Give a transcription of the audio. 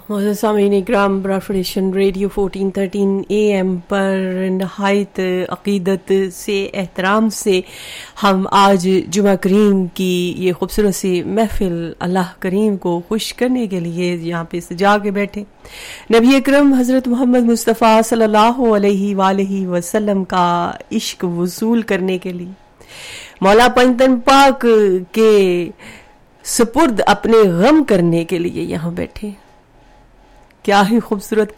मौजूद सामीन इकराम, ब्रॉडफेडरेशन radio 1413 AM पर नहायत अकीदत से एहतराम से हम आज जुमा करीम की ये खूबसूरत सी महफिल अल्लाह करीम को खुश करने के लिए यहाँ पे सजा के बैठे। नबी अकरम हज़रत मोहम्मद मुस्तफ़ा सल्लल्लाहु अलैहि वसल्लम का इश्क वसूल करने के लिए, मौला पंजतन पाक के सुपुर्द अपने गम करने के लिए यहाँ बैठे। क्या ही खूबसूरत